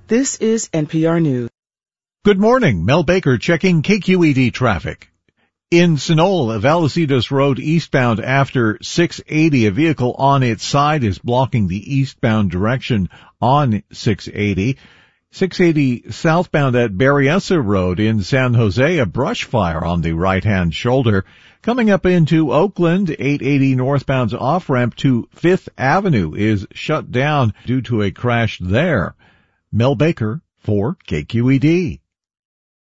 This is NPR News. Good morning. Mel Baker checking KQED traffic. In Sonoma, Vallecillos Road eastbound after 680, a vehicle on its side is blocking the eastbound direction on 680. 680 southbound at Berryessa Road in San Jose, a brush fire on the right-hand shoulder. Coming up into Oakland, 880 northbound's off-ramp to 5th Avenue is shut down due to a crash there. Mel Baker for KQED.